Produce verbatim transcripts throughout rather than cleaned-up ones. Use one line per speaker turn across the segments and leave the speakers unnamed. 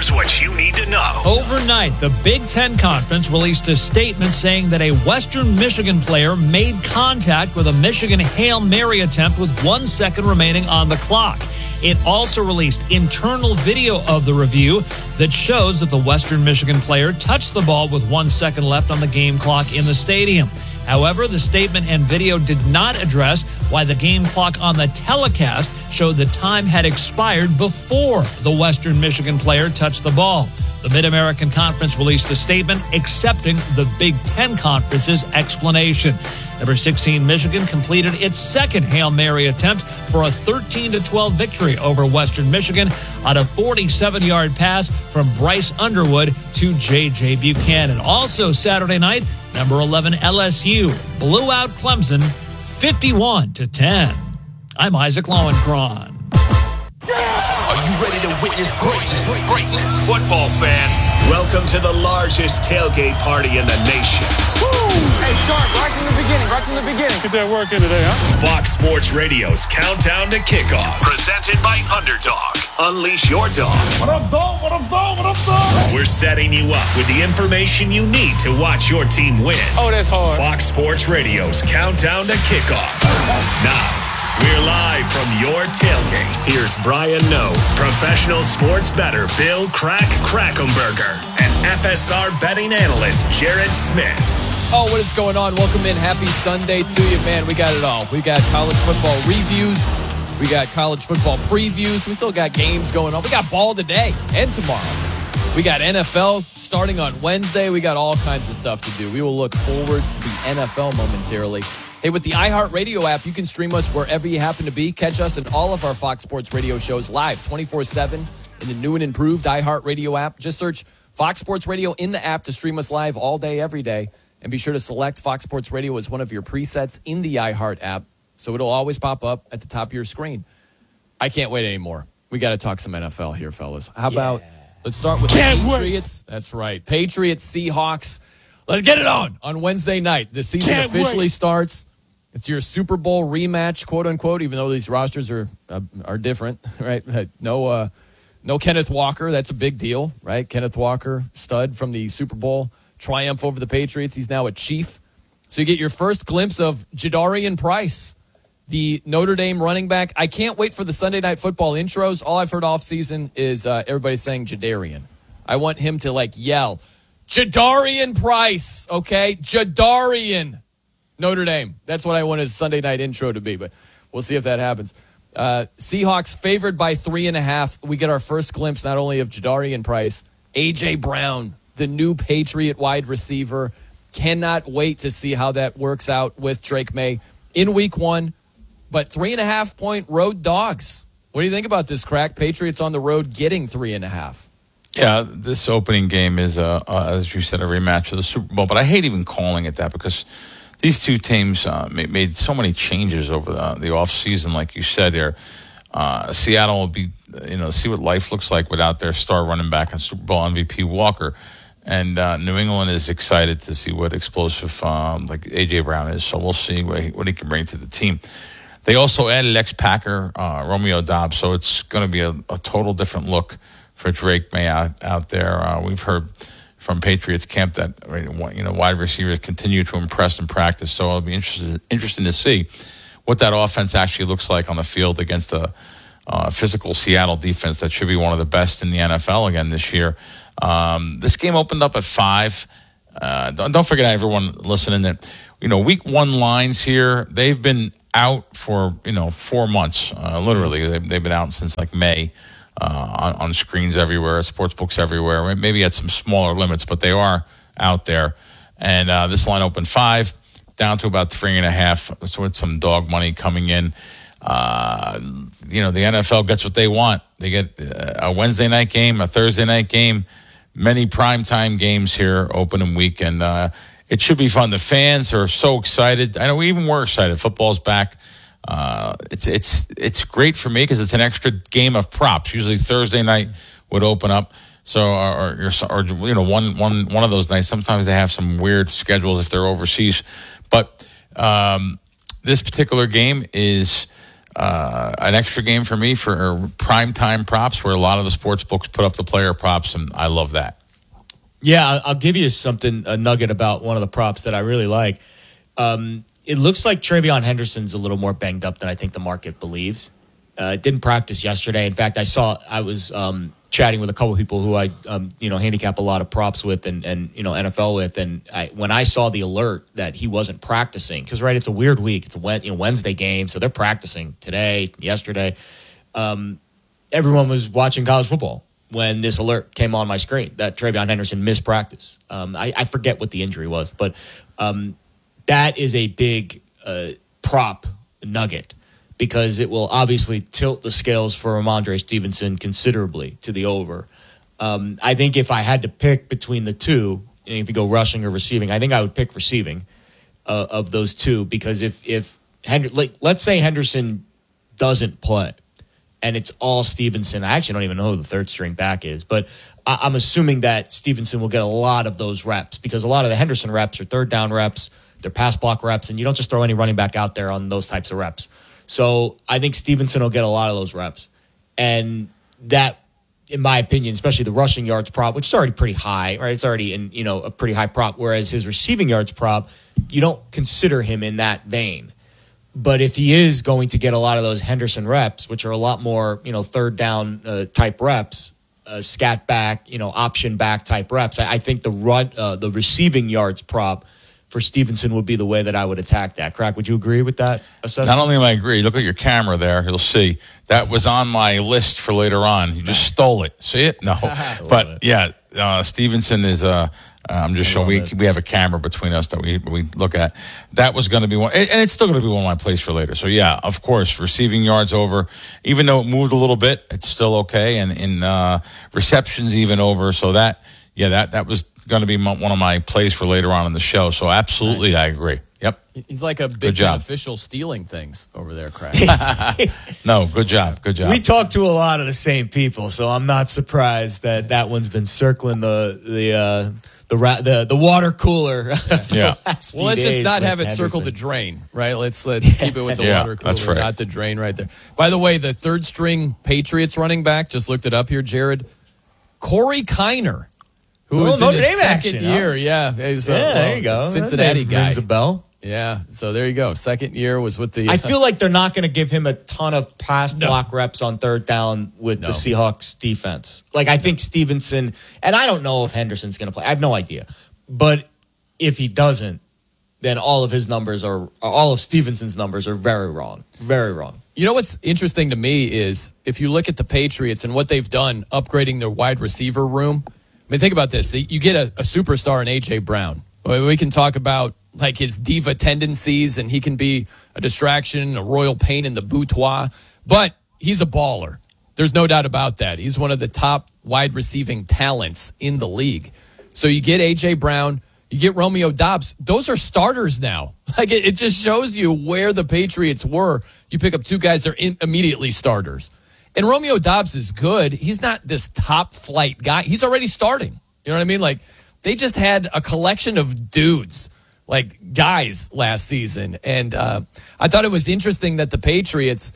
Here's what you need to know.
Overnight, the Big Ten Conference released a statement saying that a Western Michigan player made contact with a Michigan Hail Mary attempt with one second remaining on the clock. It also released internal video of the review that shows that the Western Michigan player touched the ball with one second left on the game clock in the stadium. However, the statement and video did not address why the game clock on the telecast showed the time had expired before the Western Michigan player touched the ball. The Mid-American Conference released a statement accepting the Big Ten Conference's explanation. Number sixteen Michigan completed its second Hail Mary attempt for a thirteen to twelve victory over Western Michigan on a forty-seven-yard pass from Bryce Underwood to J J Buchanan. Also Saturday night, number eleven L S U blew out Clemson fifty-one to ten. I'm Isaac Lowenkron.
Are you ready to witness greatness? Greatness. Football fans, welcome to the largest tailgate party in the nation.
Woo! Hey, Sharp, right from the beginning, right from the beginning.
Get that work in today, huh?
Fox Sports Radio's Countdown to Kickoff. Presented by Underdog. Unleash your dog.
What up, dog? What up, dog? What up, dog?
We're setting you up with the information you need to watch your team win.
Oh, that's hard.
Fox Sports Radio's Countdown to Kickoff. Now, we're live from your tailgate. Here's Brian No, professional sports bettor Bill Crack Krackomberger, and F S R betting analyst Jared Smith.
Oh, what is going on? Welcome in. Happy Sunday to you, man. We got it all. We got college football reviews. We got college football previews. We still got games going on. We got ball today and tomorrow. We got N F L starting on Wednesday. We got all kinds of stuff to do. We will look forward to the N F L momentarily. Hey, with the iHeartRadio app, you can stream us wherever you happen to be. Catch us in all of our Fox Sports Radio shows live twenty-four seven in the new and improved iHeartRadio app. Just search Fox Sports Radio in the app to stream us live all day, every day. And be sure to select Fox Sports Radio as one of your presets in the iHeart app, so it'll always pop up at the top of your screen. I can't wait anymore. We got to talk some N F L here, fellas. How about, yeah. let's start with
can't
the Patriots.
Wait.
That's right. Patriots, Seahawks. Let's get it on. On Wednesday night, the season
can't
officially
wait.
starts. It's your Super Bowl rematch, quote unquote, even though these rosters are uh, are different, right? No uh, no Kenneth Walker. That's a big deal, right? Kenneth Walker, stud from the Super Bowl triumph over the Patriots. He's now a Chief. So you get your first glimpse of Jadarian Price, the Notre Dame running back. I can't wait for the Sunday Night Football intros. All I've heard off season is uh, everybody saying Jadarian. I want him to like yell, Jadarian Price, okay? Jadarian. Notre Dame. That's what I want his Sunday night intro to be, but we'll see if that happens. Uh, Seahawks favored by three and a half. We get our first glimpse not only of Jadarian Price, A J. Brown, the new Patriot wide receiver. Cannot wait to see how that works out with Drake May in week one. But three and a half point road dogs. What do you think about this, Crack? Patriots on the road getting three and a half.
Yeah, this opening game is, uh, uh, as you said, a rematch of the Super Bowl. But I hate even calling it that because these two teams uh, made so many changes over the, the offseason, like you said there. Uh, Seattle will be, you know, see what life looks like without their star running back and Super Bowl M V P Walker. And uh, New England is excited to see what explosive, um, like A J. Brown is. So we'll see what he, what he can bring to the team. They also added ex-Packer, uh, Romeo Doubs. So it's going to be a, a total different look for Drake May out, out there. Uh, we've heard from Patriots camp that, you know, wide receivers continue to impress in practice. So it'll be interesting, interesting to see what that offense actually looks like on the field against a uh, physical Seattle defense that should be one of the best in the N F L again this year. Um, this game opened up at five. Uh, don't, don't forget, everyone listening, that, you know, week one lines here, they've been out for, you know, four months. Uh, literally, they've, they've been out since like May. Uh, on, on screens everywhere, sports books everywhere. Maybe at some smaller limits, but they are out there. And uh, this line opened five, down to about three and a half. So with some dog money coming in. Uh, you know, the N F L gets what they want. They get a Wednesday night game, a Thursday night game, many primetime games here, opening week, and uh, it should be fun. The fans are so excited. I know we even were excited. Football's back. Uh, it's it's it's great for me because it's an extra game of props. Usually Thursday night would open up, so or, or, or you know one one one of those nights. Sometimes they have some weird schedules if they're overseas, but um, this particular game is uh, an extra game for me for primetime props, where a lot of the sports books put up the player props, and I love that.
Yeah, I'll give you something, a nugget about one of the props that I really like. Um, it looks like TreVeyon Henderson's a little more banged up than I think the market believes. Uh, didn't practice yesterday. In fact, I saw I was um, chatting with a couple of people who I um, you know handicap a lot of props with and and you know N F L with, and I, when I saw the alert that he wasn't practicing, because right, it's a weird week. It's a you know Wednesday game, so they're practicing today, yesterday. Um, everyone was watching college football when this alert came on my screen that TreVeyon Henderson missed practice. Um, I, I forget what the injury was, but um, that is a big uh, prop nugget, because it will obviously tilt the scales for Ramondre Stevenson considerably to the over. Um, I think if I had to pick between the two, and if you go rushing or receiving, I think I would pick receiving uh, of those two, because if if Hend- like, let's say Henderson doesn't play, and it's all Stevenson. I actually don't even know who the third string back is, but I- I'm assuming that Stevenson will get a lot of those reps, because a lot of the Henderson reps are third down reps, they're pass block reps, and you don't just throw any running back out there on those types of reps. So I think Stevenson will get a lot of those reps. And that, in my opinion, especially the rushing yards prop, which is already pretty high, right? It's already in, you know, a pretty high prop, whereas his receiving yards prop, you don't consider him in that vein. But if he is going to get a lot of those Henderson reps, which are a lot more, you know, third down uh, type reps, uh, scat back, you know, option back type reps, I, I think the run, uh, the receiving yards prop for Stevenson would be the way that I would attack that. Crack, would you agree with that assessment?
Not only am I agree, look at your camera there. You'll see that was on my list for later on. You just stole it. See it? No. But,
it.
yeah, uh, Stevenson is uh, – I'm just showing we
it.
we have a camera between us that we we look at. That was going to be one, and it's still going to be one of my plays for later. So yeah, of course, receiving yards over, even though it moved a little bit, it's still okay, and in uh, receptions even over. So that yeah, that that was going to be my, one of my plays for later on in the show. So absolutely, nice. I agree. Yep,
he's like a big time official stealing things over there, Craig.
No, good job, good job.
We talk to a lot of the same people, so I'm not surprised that that one's been circling the the. Uh, The, ra- the the water cooler.
Yeah.
Well, let's just not have it
Henderson.
circle the drain, right? Let's let's keep it with the
yeah,
water cooler,
that's right.
not the drain right there. By the way, the third string Patriots running back, just looked it up here, Jared. Corey Kiner, who
oh,
was
Notre
in his
Dame
second
action,
year.
Huh?
Yeah, he's,
yeah,
uh,
there you go.
Cincinnati
that
guy.
Rings a bell.
Yeah, so there you go. Second year was with the. Uh,
I feel like they're not going to give him a ton of pass
No.
block reps on third down with
No.
the Seahawks defense. Like, I think Stevenson, and I don't know if Henderson's going to play. I have no idea. But if he doesn't, then all of his numbers are, all of Stevenson's numbers are very wrong. Very wrong.
You know what's interesting to me is if you look at the Patriots and what they've done upgrading their wide receiver room. I mean, think about this. You get a, a superstar in A J. Brown. We can talk about like his diva tendencies, and he can be a distraction, a royal pain in the boudoir, but he's a baller. There's no doubt about that. He's one of the top wide receiving talents in the league. So you get A J. Brown, you get Romeo Doubs. Those are starters now. Like it, it just shows you where the Patriots were. You pick up two guys, they're in, immediately starters. And Romeo Doubs is good. He's not this top flight guy. He's already starting. You know what I mean? Like they just had a collection of dudes, like guys last season. And uh, I thought it was interesting that the Patriots,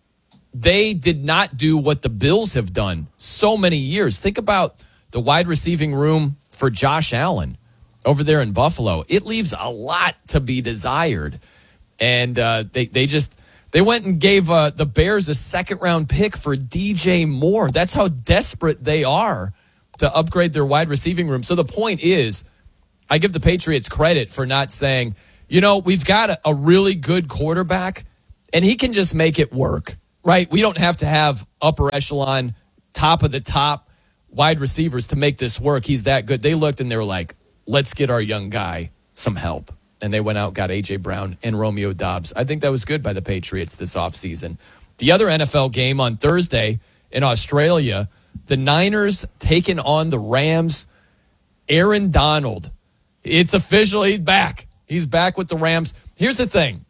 they did not do what the Bills have done so many years. Think about the wide receiving room for Josh Allen over there in Buffalo. It leaves a lot to be desired. And uh, they, they just, they went and gave uh, the Bears a second round pick for D J Moore. That's how desperate they are to upgrade their wide receiving room. So the point is, I give the Patriots credit for not saying, you know, we've got a, a really good quarterback and he can just make it work, right? We don't have to have upper echelon, top of the top wide receivers to make this work. He's that good. They looked and they were like, let's get our young guy some help. And they went out, got A J. Brown and Romeo Doubs. I think that was good by the Patriots this offseason. The other N F L game on Thursday in Australia, the Niners taking on the Rams. Aaron Donald. It's official. He's back. He's back with the Rams. Here's the thing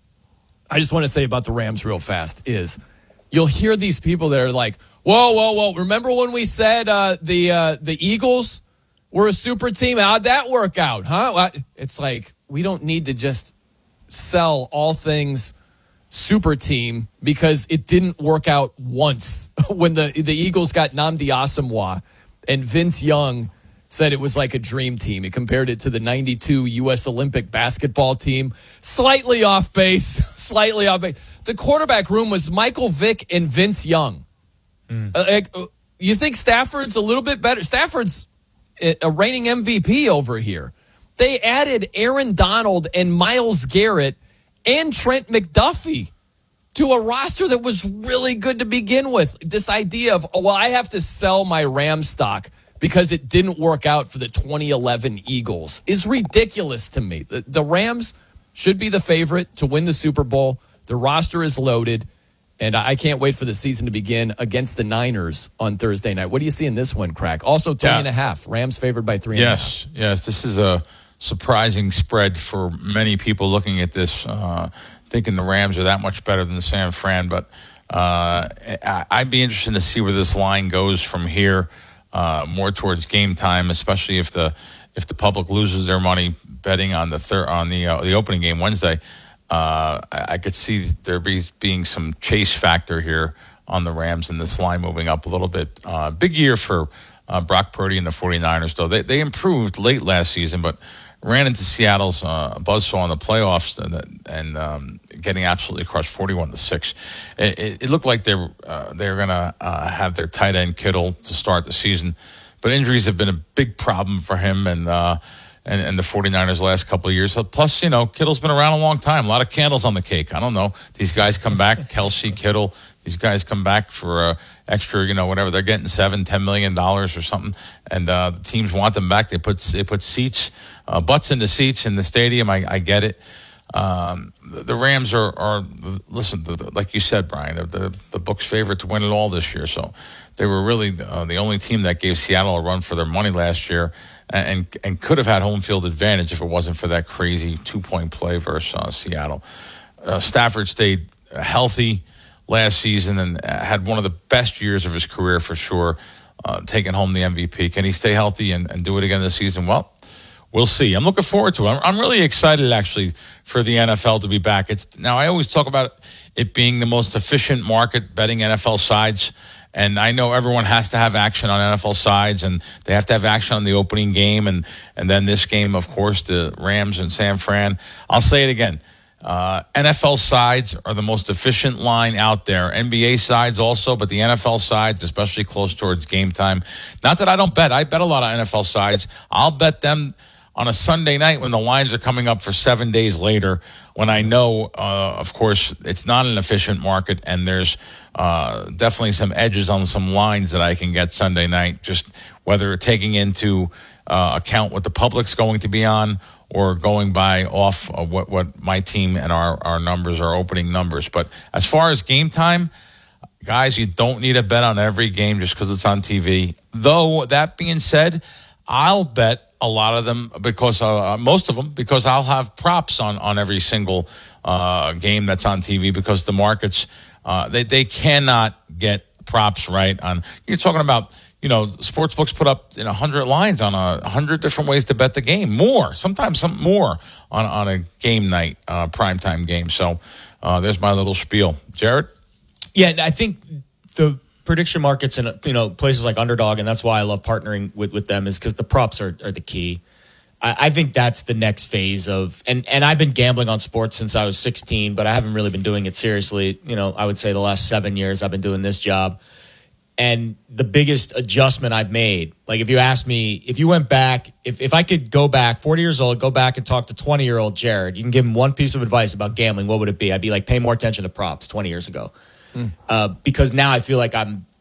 I just want to say about the Rams real fast is you'll hear these people that are like, whoa, whoa, whoa. Remember when we said uh, the uh, the Eagles were a super team? How'd that work out, huh? Well, it's like we don't need to just sell all things super team because it didn't work out once when the, the Eagles got Nnamdi Asomugha and Vince Young said it was like a dream team. He compared it to the ninety-two U S Olympic basketball team. Slightly off base, slightly off base. The quarterback room was Michael Vick and Vince Young. Mm. Uh, like, you think Stafford's a little bit better? Stafford's a reigning M V P over here. They added Aaron Donald and Myles Garrett and Trent McDuffie to a roster that was really good to begin with. This idea of, oh, well, I have to sell my Ram stock because it didn't work out for the twenty eleven Eagles is ridiculous to me. The, the Rams should be the favorite to win the Super Bowl. The roster is loaded, and I can't wait for the season to begin against the Niners on Thursday night. What do you see in this one, Crack? Also three yeah. and a half. Rams favored by three
yes,
and a half. Yes,
yes. This is a surprising spread for many people looking at this, uh, thinking the Rams are that much better than San Fran. But uh, I'd be interested to see where this line goes from here. Uh, more towards game time, especially if the if the public loses their money betting on the third on the uh, the opening game Wednesday. Uh, I, I could see there be, being some chase factor here on the Rams and this line moving up a little bit. Uh, big year for uh, Brock Purdy and the 49ers, though. They they improved late last season, but ran into Seattle's uh, buzzsaw in the playoffs and, and um, getting absolutely crushed forty-one to six. It, it, it looked like they were, uh, they were going to uh, have their tight end Kittle to start the season, but injuries have been a big problem for him and uh, and, and the 49ers the last couple of years. Plus, you know, Kittle's been around a long time. A lot of candles on the cake. I don't know. These guys come back, Kelsey, Kittle. These guys come back for uh, extra, you know, whatever. They're getting seven, ten million dollars or something, and uh, the teams want them back. They put they put seats, uh, butts in the seats in the stadium. I, I get it. Um, the, the Rams are, are listen, the, the, like you said, Brian, the the book's favorite to win it all this year. So they were really uh, the only team that gave Seattle a run for their money last year, and and, and could have had home field advantage if it wasn't for that crazy two point play versus uh, Seattle. Uh, Stafford stayed healthy last season and had one of the best years of his career for sure, uh, taking home the M V P. Can he stay healthy and, and do it again this season? Well, we'll see. I'm looking forward to it. I'm, I'm really excited, actually, for the N F L to be back. It's now, I always talk about it being the most efficient market, betting N F L sides. And I know everyone has to have action on N F L sides, and they have to have action on the opening game. And, and then this game, of course, the Rams and San Fran. I'll say it again. Uh, N F L sides are the most efficient line out there. N B A sides also, but the N F L sides, especially close towards game time. Not that I don't bet. I bet a lot of N F L sides. I'll bet them on a Sunday night when the lines are coming up for seven days later, when I know, uh, of course, it's not an efficient market and there's uh, definitely some edges on some lines that I can get Sunday night, just whether taking into uh, account what the public's going to be on or going by off of what, what my team and our, our numbers are opening numbers. But as far as game time, guys, you don't need a bet on every game just because it's on T V. Though, that being said, I'll bet a lot of them because uh, most of them because I'll have props on, on every single uh, game that's on T V because the markets, uh, they, they cannot get props right on. You're talking about, you know, sports books put up in a hundred lines on a hundred different ways to bet the game. More, sometimes some more on, on a game night, uh, primetime game. So uh, there's my little spiel. Jared?
Yeah, I think the prediction markets in, you know, places like Underdog, and that's why I love partnering with, with them, is because the props are, are the key. I, I think that's the next phase of, and, and I've been gambling on sports since I was sixteen, but I haven't really been doing it seriously. You know, I would say the last seven years I've been doing this job. And the biggest adjustment I've made, like if you asked me, if you went back, if, if I could go back, forty years old, go back and talk to twenty-year-old Jared, you can give him one piece of advice about gambling, what would it be? I'd be like, pay more attention to props twenty years ago. Mm. Uh, because now I feel like I'm